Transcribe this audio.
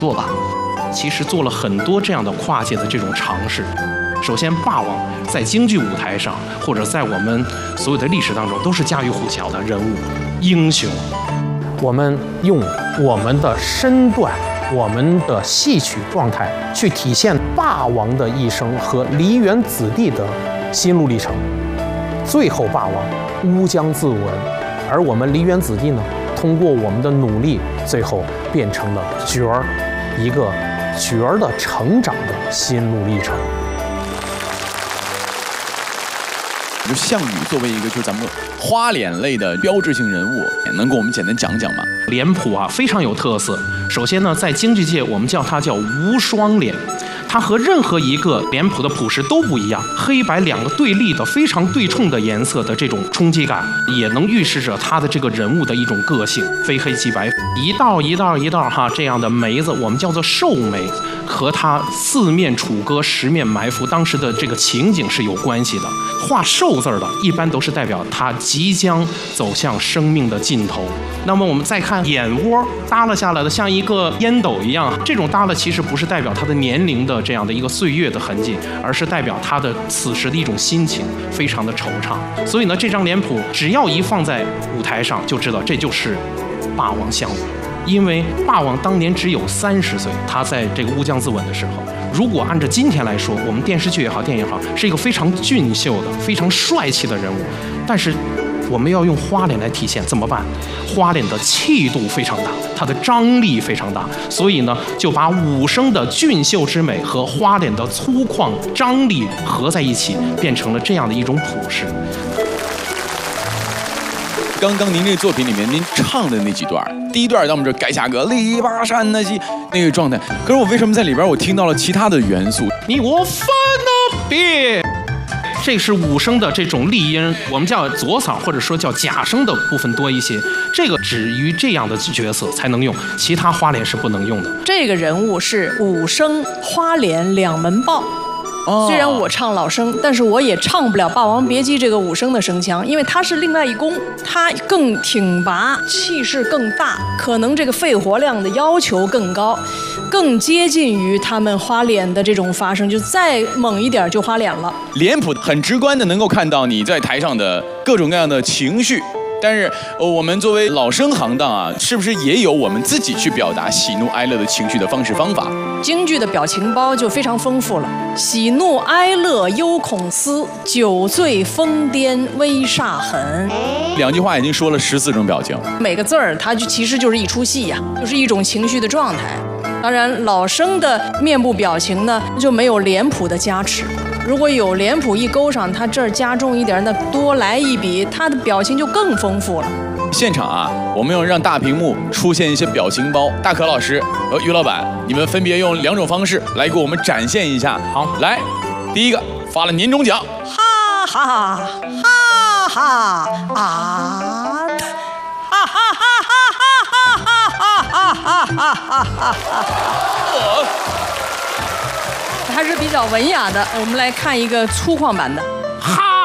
做吧，其实做了很多这样的跨界的这种尝试。首先，霸王在京剧舞台上，或者在我们所有的历史当中，都是家喻户晓的人物、英雄。 我们用我们的身段、我们的戏曲状态去体现霸王的一生和梨园子弟的心路历程。最后，霸王乌江自刎，而我们梨园子弟呢，通过我们的努力，最后变成了角儿，一个角儿的成长的心路历程。 就项羽作为一个就是咱们花脸类的标志性人物，能给我们简单讲讲吗？ 脸谱啊非常有特色。首先呢，在京剧界我们叫它叫无双脸，它和任何一个脸谱的谱式都不一样，黑白两个对立的非常对冲的颜色的这种冲击感，也能预示着他的这个人物的一种个性，非黑即白，一道一道一道哈这样的眉子，我们叫做寿眉，和他四面楚歌十面埋伏当时的这个情景是有关系的。画寿字的一般都是代表他即将走向生命的尽头。那么我们再看眼窝耷拉下来的像一个烟斗一样，这种耷拉其实不是代表他的年龄的这样的一个岁月的痕迹，而是代表他的此时的一种心情，非常的惆怅。所以呢，这张脸谱只要一放在舞台上，就知道这就是霸王项羽。因为霸王当年只有30岁，他在这个乌江自刎的时候，如果按照今天来说，我们电视剧也好，电影也好，是一个非常俊秀的、非常帅气的人物，但是我们要用花脸来体现，怎么办？花脸的气度非常大，它的张力非常大，所以呢，就把武生的俊秀之美和花脸的粗犷张力合在一起，变成了这样的一种谱式。 刚刚您这作品里面您唱的那几段，第一段到我们这改下个篱笆山那些那个状态，可是我为什么在里边我听到了其他的元素？ 你我翻了别。这是武生的这种丽音，我们叫左嗓或者说叫假声的部分多一些，这个只于这样的角色才能用，其他花脸是不能用的。 这个人物是武生花脸两门豹。虽然我唱老生，但是我也唱不了《霸王别姬》这个武生的声腔，因为他是另外一宫，他更挺拔，气势更大，可能这个肺活量的要求更高，更接近于他们花脸的这种发声，就再猛一点就花脸了。 脸谱很直观的能够看到你在台上的各种各样的情绪。但是我们作为老生行当啊，是不是也有我们自己去表达喜怒哀乐的情绪的方式方法？ 京剧的表情包就非常丰富了，喜怒哀乐忧恐思，酒醉疯癫威煞狠。 2句话已经说了14种表情， 每个字儿它就其实就是一出戏呀，就是一种情绪的状态。当然，老生的面部表情呢就没有脸谱的加持。如果有脸谱一勾上，他这儿加重一点，那多来一笔，他的表情就更丰富了。 现场啊，我们要让大屏幕出现一些表情包。大可老师和于老板，你们分别用2种方式来给我们展现一下。好，来，第一个发了年终奖， 哈哈哈哈啊！哈哈哈哈哈哈哈哈哈哈哈！还是比较文雅的，我们来看一个粗犷版的。